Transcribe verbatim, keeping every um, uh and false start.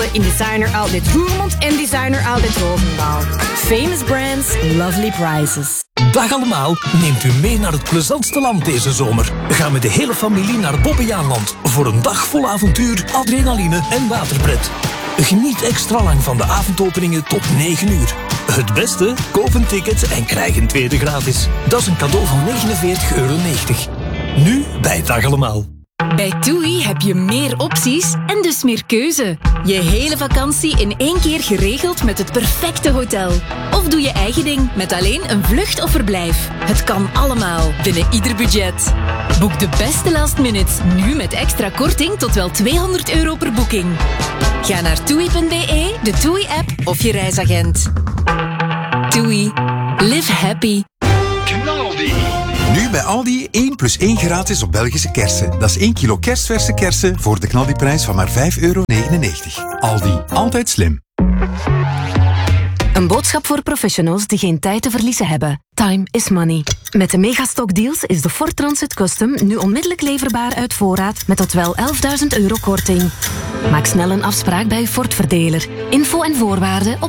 in Designer Outlet Roermond en Designer Outlet Roosendaal. Famous brands, lovely prices. Dag allemaal, neemt u mee naar het plezantste land deze zomer. Ga met de hele familie naar Bobbejaanland voor een dag vol avontuur, adrenaline en waterpret. Geniet extra lang van de avondopeningen tot negen uur. Het beste? Koop een ticket en krijg een tweede gratis. Dat is een cadeau van negenenveertig euro negentig. Nu bij Dag allemaal. Bij TUI heb je meer opties en dus meer keuze. Je hele vakantie in één keer geregeld met het perfecte hotel. Of doe je eigen ding met alleen een vlucht of verblijf. Het kan allemaal binnen ieder budget. Boek de beste last minutes nu met extra korting tot wel tweehonderd euro per boeking. Ga naar toei punt be, de TUI-app of je reisagent. TUI. Live happy. Knaldi. Nu bij Aldi één plus één gratis op Belgische kersen. Dat is één kilo kerstverse kersen voor de knaldiprijs van maar vijf euro negenennegentig. Aldi, altijd slim. Een boodschap voor professionals die geen tijd te verliezen hebben. Time is money. Met de Megastock deals is de Ford Transit Custom nu onmiddellijk leverbaar uit voorraad met tot wel elfduizend euro korting. Maak snel een afspraak bij uw Ford-verdeler. Info en voorwaarden op